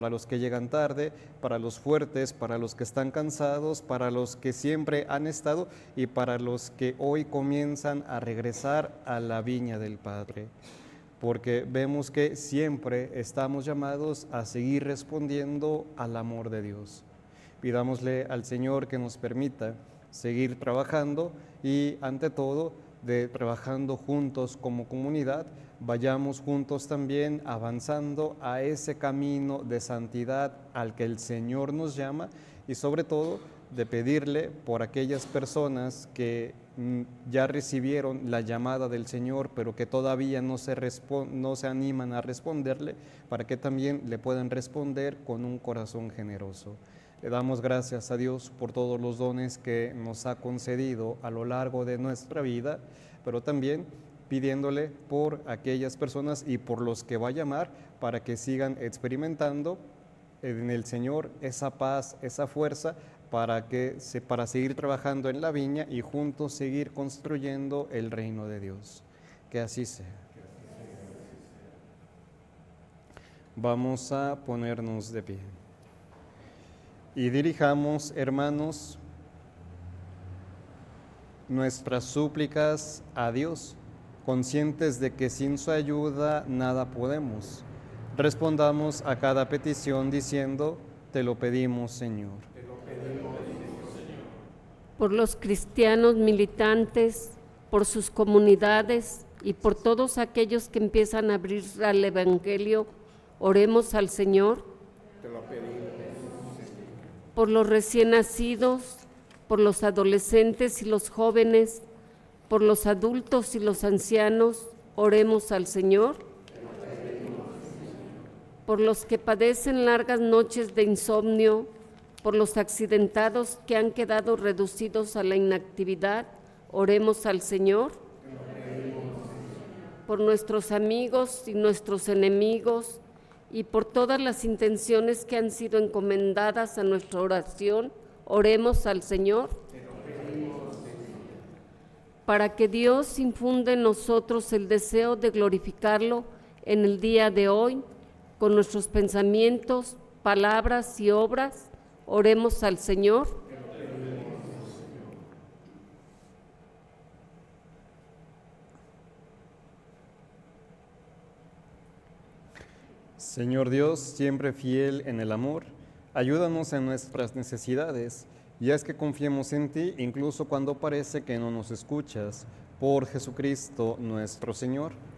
para los que llegan tarde, para los fuertes, para los que están cansados, para los que siempre han estado y para los que hoy comienzan a regresar a la viña del Padre. Porque vemos que siempre estamos llamados a seguir respondiendo al amor de Dios. Pidámosle al Señor que nos permita seguir trabajando y, ante todo, trabajando juntos como comunidad, vayamos juntos también avanzando a ese camino de santidad al que el Señor nos llama y, sobre todo, de pedirle por aquellas personas que ya recibieron la llamada del Señor, pero que todavía no se animan a responderle, para que también le puedan responder con un corazón generoso. Le damos gracias a Dios por todos los dones que nos ha concedido a lo largo de nuestra vida, pero también pidiéndole por aquellas personas y por los que va a llamar, para que sigan experimentando en el Señor esa paz, esa fuerza, para seguir trabajando en la viña y juntos seguir construyendo el reino de Dios. Que así sea. Vamos a ponernos de pie. Y dirijamos, hermanos, nuestras súplicas a Dios, conscientes de que sin su ayuda nada podemos. Respondamos a cada petición diciendo: te lo pedimos, Señor. Te lo pedimos, Señor. Por los cristianos militantes, por sus comunidades y por todos aquellos que empiezan a abrir al Evangelio, oremos al Señor. Te lo pedimos. Por los recién nacidos, por los adolescentes y los jóvenes, por los adultos y los ancianos, oremos al Señor. Por los que padecen largas noches de insomnio, por los accidentados que han quedado reducidos a la inactividad, oremos al Señor. Por nuestros amigos y nuestros enemigos, y por todas las intenciones que han sido encomendadas a nuestra oración, oremos al Señor. Para que Dios infunda en nosotros el deseo de glorificarlo en el día de hoy, con nuestros pensamientos, palabras y obras, oremos al Señor. Señor Dios, siempre fiel en el amor, ayúdanos en nuestras necesidades, y haz que confiemos en ti incluso cuando parece que no nos escuchas. Por Jesucristo nuestro Señor.